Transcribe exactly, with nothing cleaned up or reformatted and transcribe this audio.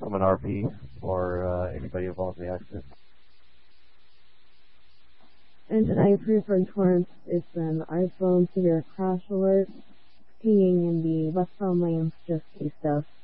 from an R P or uh, anybody involved in the accident. Engine I three for Torrance is an iPhone severe crash alert, pinging in the westbound lanes, just case stuff.